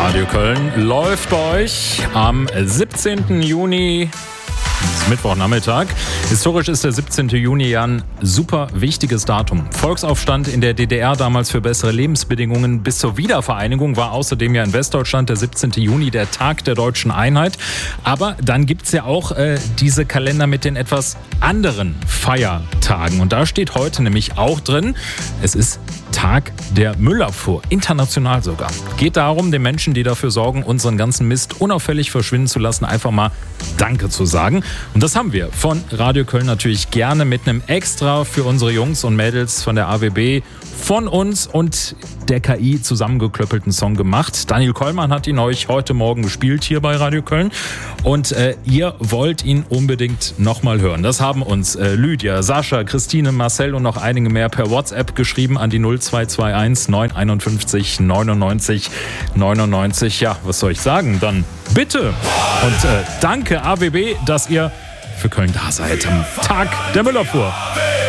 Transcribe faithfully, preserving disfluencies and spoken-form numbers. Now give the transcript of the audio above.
Radio Köln läuft bei euch am siebzehnten Juni. Das ist Mittwochnachmittag. Historisch ist der siebzehnte Juni ja ein super wichtiges Datum. Volksaufstand in der D D R damals für bessere Lebensbedingungen bis zur Wiedervereinigung war außerdem ja in Westdeutschland der siebzehnte Juni der Tag der deutschen Einheit. Aber dann gibt es ja auch äh, diese Kalender mit den etwas anderen Feiertagen. Und da steht heute nämlich auch drin, es ist Tag der Müllabfuhr, international sogar. Geht darum, den Menschen, die dafür sorgen, unseren ganzen Mist unauffällig verschwinden zu lassen, einfach mal Danke zu sagen. Und das haben wir von Radio Köln natürlich gerne mit einem extra für unsere Jungs und Mädels von der A W B von uns und der K I zusammengeklöppelten Song gemacht. Daniel Kollmann hat ihn euch heute Morgen gespielt hier bei Radio Köln und äh, ihr wollt ihn unbedingt nochmal hören. Das haben uns äh, Lydia, Sascha, Christine, Marcel und noch einige mehr per WhatsApp geschrieben an die null zwei zwei eins neun einundfünfzig neunundneunzig neunundneunzig. Ja, was soll ich sagen? Dann bitte und äh, danke A W B, dass ihr für Köln da seid am Tag der Müllabfuhr.